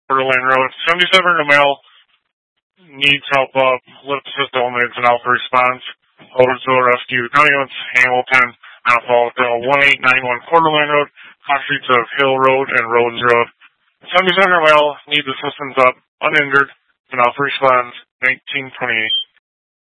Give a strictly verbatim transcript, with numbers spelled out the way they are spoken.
Coeur d'Alene Road. seventy-seven to Mail needs help up. Lift assist only. It's an alpha response. Oversville Rescue. County units Hamilton. Alpha one eight nine one Coeur d'Alene Road. Cross streets of Hill Road and Rhodes Road. seventy-seven to Mail needs assistance up. Uninjured. It's an alpha response. nineteen twenty-eight.